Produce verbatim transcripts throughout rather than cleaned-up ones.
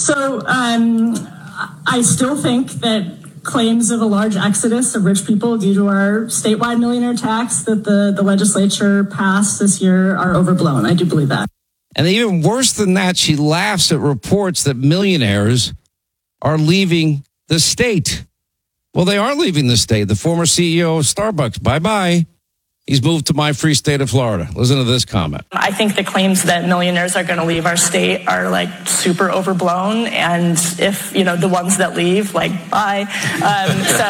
So um, I still think that claims of a large exodus of rich people due to our statewide millionaire tax that the, the legislature passed this year are overblown. I do believe that. And even worse than that, she laughs at reports that millionaires are leaving the state. Well, they are leaving the state. The former C E O of Starbucks, bye-bye. He's moved to my free state of Florida. Listen to this comment. I think the claims that millionaires are going to leave our state are like super overblown. And if, you know, the ones that leave, like, bye. Um, so.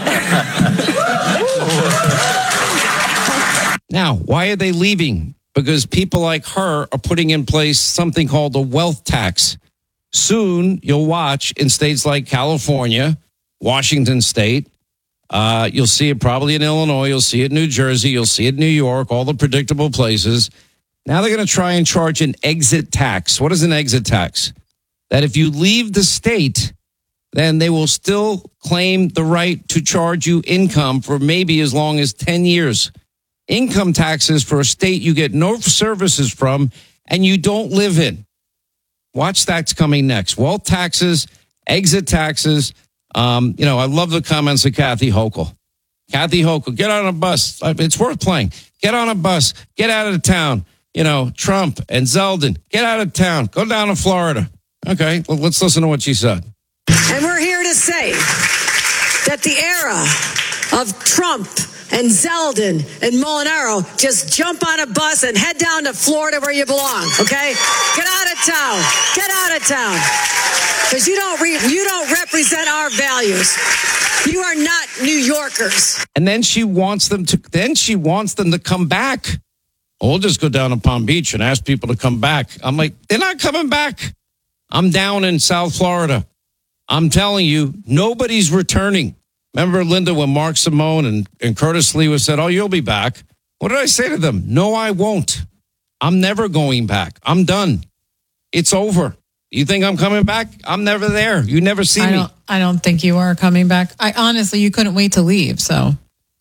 I- now, why are they leaving? Because people like her are putting in place something called a wealth tax. Soon, you'll watch in states like California, Washington State. Uh, you'll see it probably in Illinois. You'll see it in New Jersey. You'll see it in New York, all the predictable places. Now they're going to try and charge an exit tax. What is an exit tax? That if you leave the state, then they will still claim the right to charge you income for maybe as long as ten years. Income taxes for a state you get no services from and you don't live in. Watch that's coming next. Wealth taxes, exit taxes. Um, you know, I love the comments of Kathy Hochul. Kathy Hochul, get on a bus. It's worth playing. Get on a bus. Get out of town. You know, Trump and Zeldin, get out of town. Go down to Florida. Okay, well, let's listen to what she said. And we're here to say that the era of Trump and Zeldin and Molinaro, just jump on a bus and head down to Florida where you belong, okay? Get out of town. Get out of town. Because you don't re- you don't represent our values. You are not New Yorkers. And then she wants them to then she wants them to come back. We'll just go down to Palm Beach and ask people to come back. I'm like, they're not coming back. I'm down in South Florida. I'm telling you, nobody's returning. Remember, Linda, when Mark Simone and, and Curtis Lee was said, oh, you'll be back. What did I say to them? No, I won't. I'm never going back. I'm done. It's over. You think I'm coming back? I'm never there. You never see I me. Don't, I don't think you are coming back. I honestly, you couldn't wait to leave. So,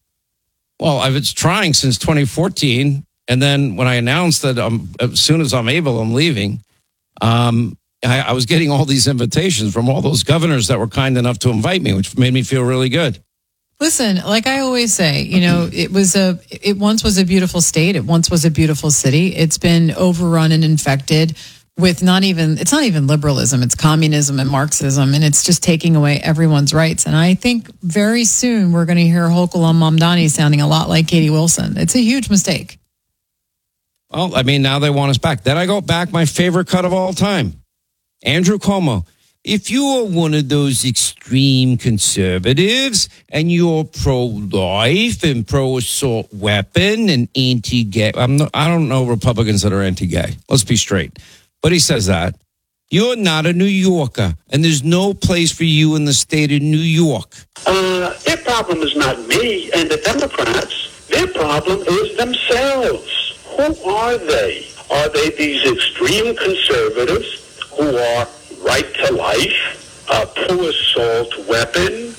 well, I was trying since twenty fourteen. And then when I announced that I'm, as soon as I'm able, I'm leaving, um, I, I was getting all these invitations from all those governors that were kind enough to invite me, which made me feel really good. Listen, like I always say, you know, it was a, it once was a beautiful state. It once was a beautiful city. It's been overrun and infected with not even, it's not even liberalism. It's communism and Marxism, and it's just taking away everyone's rights. And I think very soon we're going to hear Hochul and Mamdani sounding a lot like Katie Wilson. It's a huge mistake. Well, I mean, now they want us back. Then I go back, my favorite cut of all time. Andrew Cuomo. If you are one of those extreme conservatives and you're pro-life and pro-assault weapon and anti-gay, I'm not, I don't know Republicans that are anti-gay. Let's be straight. But he says that. You're not a New Yorker, and there's no place for you in the state of New York. Uh, their problem is not me and the Democrats. Their problem is themselves. Who are they? Are they these extreme conservatives who are right to life, a pro-assault weapon,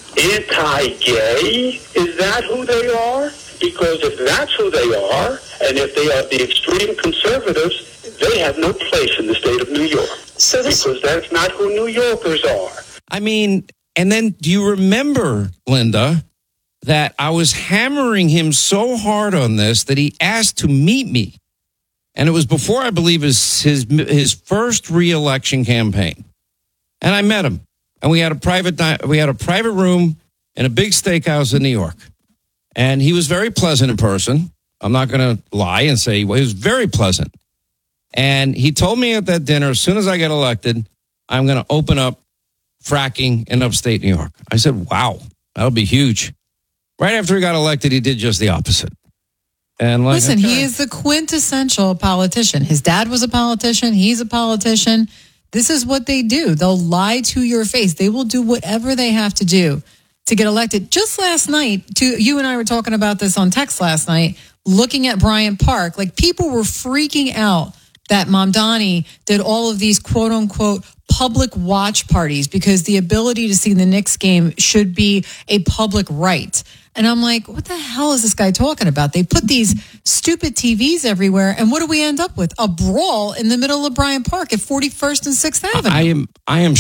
anti-gay? Is that who they are? Because if that's who they are, and if they are the extreme conservatives, they have no place in the state of New York. So this- because that's not who New Yorkers are. I mean, and then do you remember, Linda, that I was hammering him so hard on this that he asked to meet me. And it was before, I believe, his his his first re-election campaign. And I met him. And we had a private we had a private room in a big steakhouse in New York. And he was very pleasant in person. I'm not going to lie and say he was very pleasant. And he told me at that dinner, as soon as I get elected, I'm going to open up fracking in upstate New York. I said, wow, that'll be huge. Right after he got elected, he did just the opposite. And like, listen, okay. he is the quintessential politician. His dad was a politician. He's a politician. This is what they do. They'll lie to your face. They will do whatever they have to do to get elected. Just last night, to, you and I were talking about this on text last night, looking at Bryant Park, like people were freaking out that Mamdani did all of these quote unquote public watch parties because the ability to see the Knicks game should be a public right. And I'm like, what the hell is this guy talking about? They put these stupid T Vs everywhere. And what do we end up with? A brawl in the middle of Bryant Park at forty-first and sixth Avenue. I am, I am